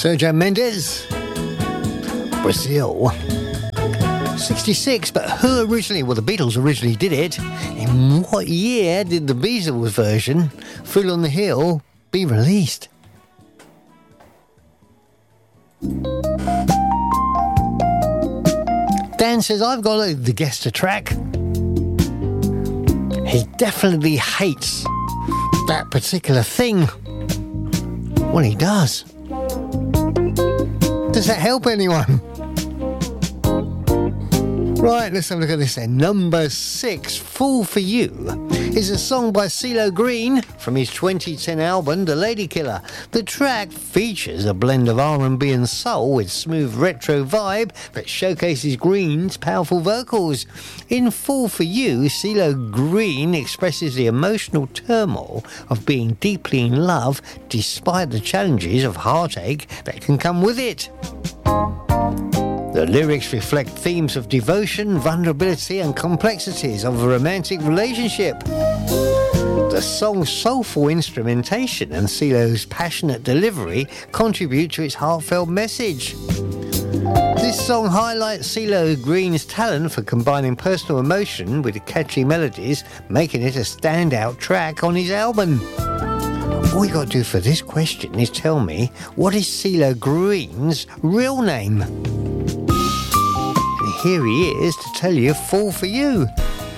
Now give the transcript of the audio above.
Sergio Mendes, Brazil. 66, but who originally, well, the Beatles originally did it. In what year did the Beatles version, Fool on the Hill, be released? Dan says, I've got the guess the track. He definitely hates that particular thing. Well, he does. Does that help anyone? Right, let's have a look at this then. Number 6, Fool for You, is a song by CeeLo Green from his 2010 album, The Lady Killer. The track features a blend of R&B and soul with smooth retro vibe that showcases Green's powerful vocals. In Fool for You, CeeLo Green expresses the emotional turmoil of being deeply in love despite the challenges of heartache that can come with it. The lyrics reflect themes of devotion, vulnerability and complexities of a romantic relationship. The song's soulful instrumentation and CeeLo's passionate delivery contribute to its heartfelt message. This song highlights CeeLo Green's talent for combining personal emotion with catchy melodies, making it a standout track on his album. All you got to do for this question is tell me, what is CeeLo Green's real name? Here he is to tell you Fool for You.